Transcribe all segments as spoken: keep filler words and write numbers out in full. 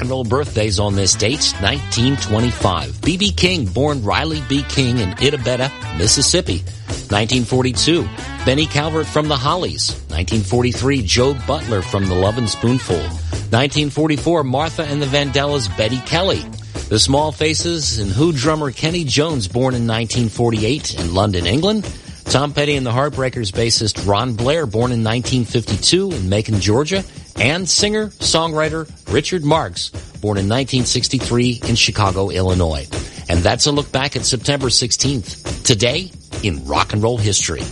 and roll birthdays on this date, nineteen twenty-five. B B. King, born Riley B. King in Itabeta, Mississippi. nineteen forty-two. Benny Calvert from the Hollies. nineteen forty-three. Joe Butler from the Lovin' Spoonful. nineteen forty-four. Martha and the Vandellas, Betty Kelly. The Small Faces and Who drummer Kenny Jones, born in nineteen forty-eight in London, England. Tom Petty and the Heartbreakers bassist Ron Blair, born in nineteen fifty-two in Macon, Georgia. And singer-songwriter Richard Marx, born in nineteen sixty-three in Chicago, Illinois. And that's a look back at September sixteenth, today in rock and roll history.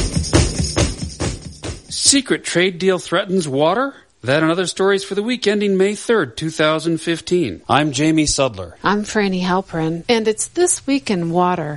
Secret trade deal threatens water? That and other stories for the week ending May third, twenty fifteen. I'm Jamie Sudler. I'm Franny Halperin, and it's This Week in Water.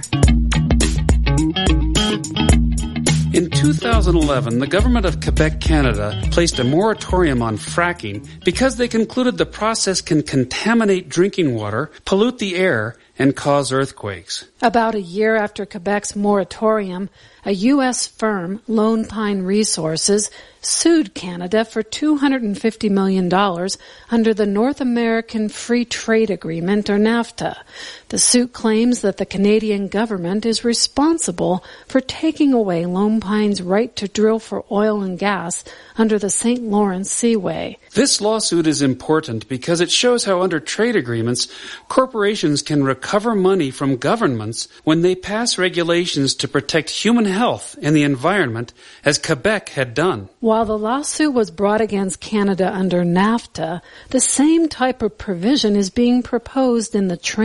In two thousand eleven, the government of Quebec, Canada, placed a moratorium on fracking because they concluded the process can contaminate drinking water, pollute the air, and cause earthquakes. About a year after Quebec's moratorium, a U S firm, Lone Pine Resources, sued Canada for two hundred fifty million dollars under the North American Free Trade Agreement, or NAFTA. The suit claims that the Canadian government is responsible for taking away Lone Pine's right to drill for oil and gas under the Saint Lawrence Seaway. This lawsuit is important because it shows how under trade agreements, corporations can recover money from governments when they pass regulations to protect human health and the environment, as Quebec had done. While the lawsuit was brought against Canada under NAFTA, the same type of provision is being proposed in the